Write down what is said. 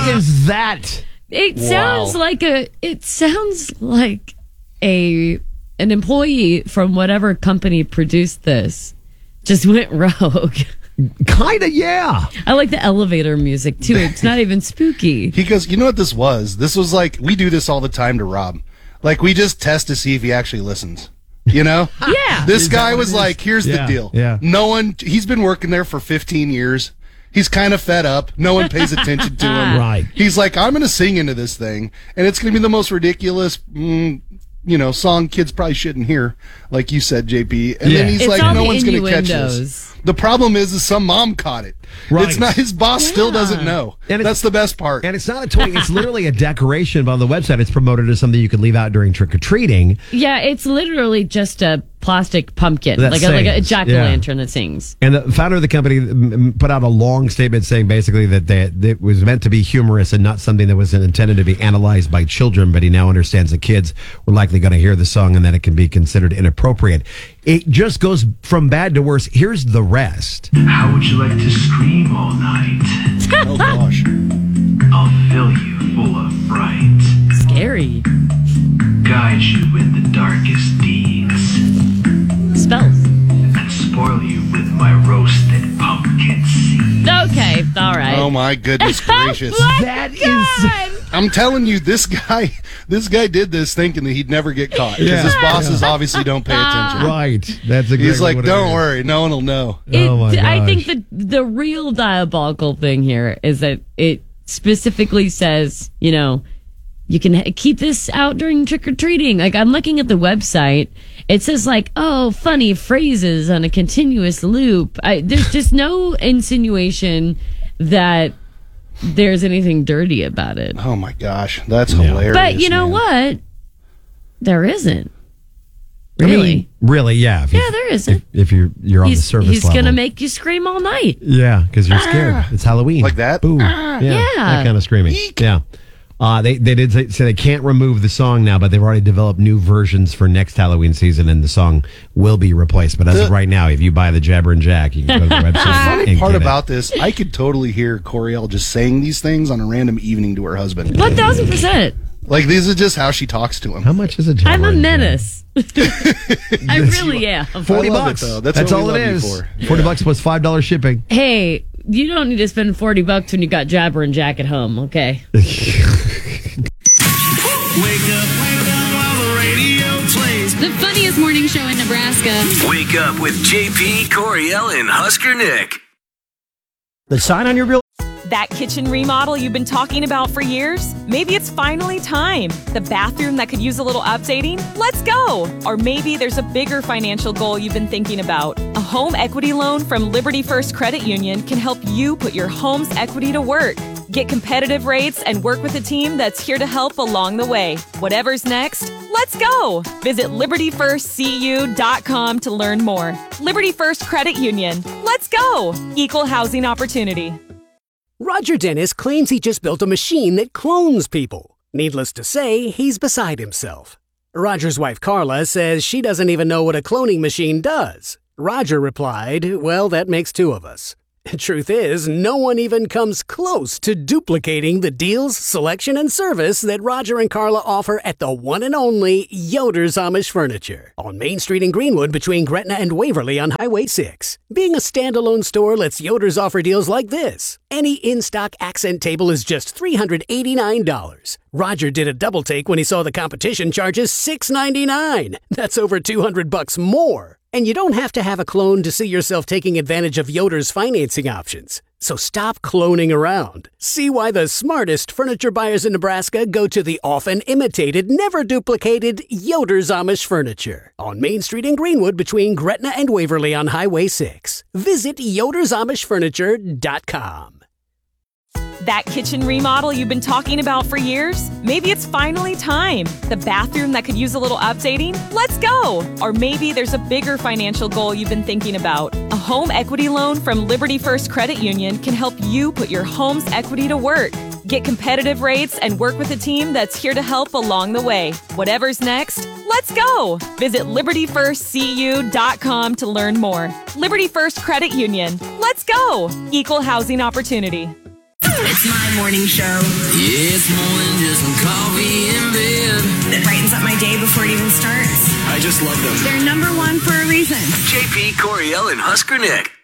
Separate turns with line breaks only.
is that?
It sounds like an employee from whatever company produced this just went rogue.
Kind of, yeah.
I like the elevator music too. It's not even spooky.
He goes, you know what this was? This was like, we do this all the time to Rob. Like, we just test to see if he actually listens. You know?
Yeah.
This guy was like, here's the deal.
Yeah.
He's been working there for 15 years. He's kind of fed up. No one pays attention to him.
Right.
He's like, I'm going to sing into this thing, and it's going to be the most ridiculous, song kids probably shouldn't hear, like you said, JP. And then he's
It's
like,
all
no
the
one's going to catch
innuendos.
this. The problem is some mom caught it.
Right.
It's not, his boss still doesn't know.
And
that's the best part.
And it's not a toy. It's literally a decoration, but on the website, it's promoted as something you could leave out during trick-or-treating.
Yeah, it's literally just a plastic pumpkin,
That
like a jack-o'-lantern that sings.
And the founder of the company put out a long statement saying basically that it was meant to be humorous and not something that was intended to be analyzed by children, but he now understands that kids were likely going to hear the song and that it can be considered inappropriate. It just goes from bad to worse. Here's the rest.
How would you like to scream all night?
Oh, gosh.
I'll fill you full of fright.
Scary.
Guide you in the darkest deeds.
Spells.
And spoil you with my roasted pumpkin seeds.
Okay, all right.
Oh, my goodness gracious.
That is...
I'm telling you, this guy did this thinking that he'd never get caught. Because
Yeah.
his bosses obviously don't pay attention.
Right. That's exactly
He's like,
what it
don't
is.
worry, no one will know.
Oh my
I
gosh.
think the real diabolical thing here is that it specifically says, you can keep this out during trick-or-treating. Like, I'm looking at the website. It says, like, funny phrases on a continuous loop. There's just no insinuation that there's anything dirty about it.
Oh, my gosh. That's hilarious.
But you know
man.
what? There isn't.
I mean,
Really?
really, yeah.
There isn't.
If you're on the service
He's
level.
going to make you scream all night.
Yeah, because you're scared. It's Halloween.
Like that?
Boo.
yeah.
That kind of screaming.
Eek.
Yeah. They did say they can't remove the song now, but they've already developed new versions for next Halloween season, and the song will be replaced. But as of right now, if you buy the Jabber and Jack, you can go to the website.
The funny
and
part
get it.
about this, I could totally hear Coriel just saying these things on a random evening to her husband.
1,000%.
Like, these are just how she talks to him.
How much is a Jabber
I'm a
and Jack?
menace. I really am.
$40.
I love it, though. That's
That's
what
all
we
it
love you
is.
for.
$40 plus $5 shipping.
Hey, you don't need to spend $40 when you got Jabber and Jack at home, okay?
Wake up while the radio plays.
The funniest morning show in Nebraska.
Wake up with JP, Coriel, and Husker Nick.
The sign on your bill.
That kitchen remodel you've been talking about for years? Maybe it's finally time. The bathroom that could use a little updating? Let's go! Or maybe there's a bigger financial goal you've been thinking about. A home equity loan from Liberty First Credit Union can help you put your home's equity to work. Get competitive rates and work with a team that's here to help along the way. Whatever's next, let's go! Visit LibertyFirstCU.com to learn more. Liberty First Credit Union. Let's go! Equal housing opportunity.
Roger Dennis claims he just built a machine that clones people. Needless to say, he's beside himself. Roger's wife Carla says she doesn't even know what a cloning machine does. Roger replied, well, that makes two of us. Truth is, no one even comes close to duplicating the deals, selection, and service that Roger and Carla offer at the one and only Yoder's Amish Furniture on Main Street in Greenwood between Gretna and Waverly on Highway 6. Being a standalone store lets Yoder's offer deals like this. Any in-stock accent table is just $389. Roger did a double take when he saw the competition charges $699. That's over $200 more. And you don't have to have a clone to see yourself taking advantage of Yoder's financing options. So stop cloning around. See why the smartest furniture buyers in Nebraska go to the often imitated, never duplicated Yoder's Amish Furniture on Main Street in Greenwood between Gretna and Waverly on Highway 6. Visit yodersamishfurniture.com.
That kitchen remodel you've been talking about for years? Maybe it's finally time. The bathroom that could use a little updating? Let's go! Or maybe there's a bigger financial goal you've been thinking about. A home equity loan from Liberty First Credit Union can help you put your home's equity to work. Get competitive rates and work with a team that's here to help along the way. Whatever's next, let's go! Visit LibertyFirstCU.com to learn more. Liberty First Credit Union. Let's go! Equal housing opportunity.
It's my morning show.
Yeah, it's more than just some coffee in bed.
It brightens up my day before it even starts.
I just love them.
They're number one for a reason.
JP, Coriel, and Husker Nick.